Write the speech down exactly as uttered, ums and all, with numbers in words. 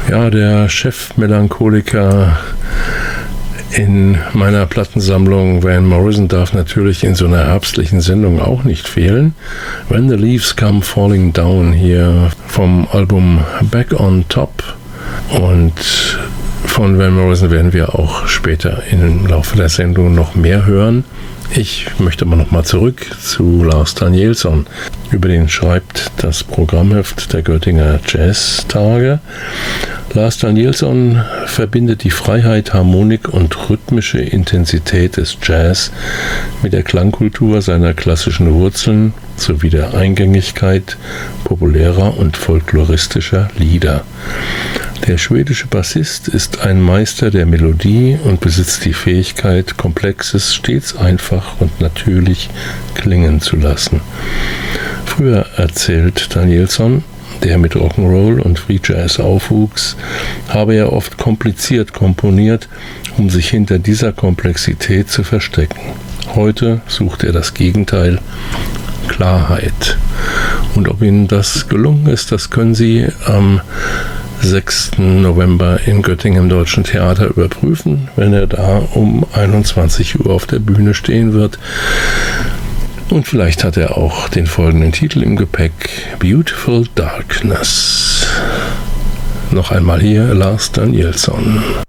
Ja, der Chefmelancholiker in meiner Plattensammlung Van Morrison darf natürlich in so einer herbstlichen Sendung auch nicht fehlen. When the Leaves Come Falling Down hier vom Album Back on Top. Und von Van Morrison werden wir auch später im Laufe der Sendung noch mehr hören. Ich möchte aber nochmal zurück zu Lars Danielsson. Über den schreibt das Programmheft der Göttinger Jazztage. Lars Danielsson verbindet die Freiheit, Harmonik und rhythmische Intensität des Jazz mit der Klangkultur seiner klassischen Wurzeln sowie der Eingängigkeit populärer und folkloristischer Lieder. Der schwedische Bassist ist ein Meister der Melodie und besitzt die Fähigkeit, Komplexes stets einfach und natürlich klingen zu lassen. Früher, erzählt Danielsson, der mit Rock'n'Roll und Free Jazz aufwuchs, habe er oft kompliziert komponiert, um sich hinter dieser Komplexität zu verstecken. Heute sucht er das Gegenteil, Klarheit. Und ob Ihnen das gelungen ist, das können Sie am sechsten November in Göttingen im Deutschen Theater überprüfen, wenn er da um einundzwanzig Uhr auf der Bühne stehen wird. Und vielleicht hat er auch den folgenden Titel im Gepäck: Beautiful Darkness. Noch einmal hier Lars Danielsson.